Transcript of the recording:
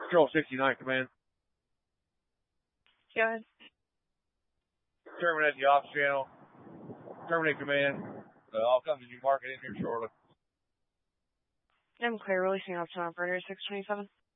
Control 69, command. Go ahead. Terminate the ops channel. Terminate command. I'll come to you market in here shortly. I'm clear. Releasing ops to operator 627.